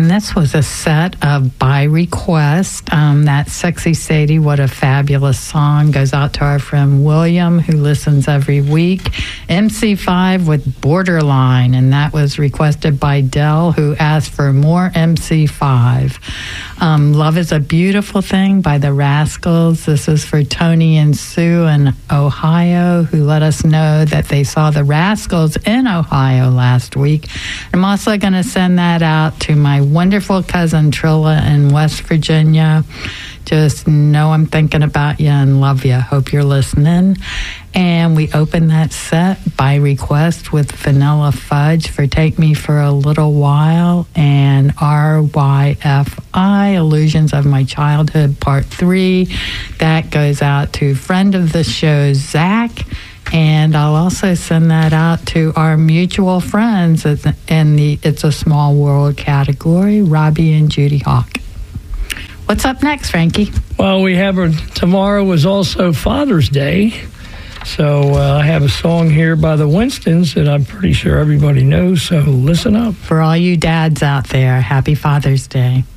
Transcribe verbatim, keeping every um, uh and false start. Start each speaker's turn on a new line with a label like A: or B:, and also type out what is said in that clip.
A: And this was a set of By Request. Um, that Sexy Sadie, what a fabulous song, goes out to our friend William, who listens every week. M C five with Borderline, and that was requested by Dell, who asked for more M C five. Um, Love is a Beautiful Thing by the Rascals. This is for Tony and Sue in Ohio, who let us know that they saw the Rascals in Ohio last week. I'm also going to send that out to my wonderful cousin Trilla in West Virginia. Just know I'm thinking about you and love you. Hope you're listening. And we open that set by request with Vanilla Fudge for Take Me for a Little While and R Y F I, Illusions of My Childhood, Part three. That goes out to friend of the show, Zach. And I'll also send that out to our mutual friends in the It's a Small World category, Robbie and Judy Hawk. What's up next, Frankie?
B: Well, we have a, tomorrow is also Father's Day. So uh, I have a song here by the Winstons that I'm pretty sure everybody knows, so listen up.
A: For all you dads out there, happy Father's Day.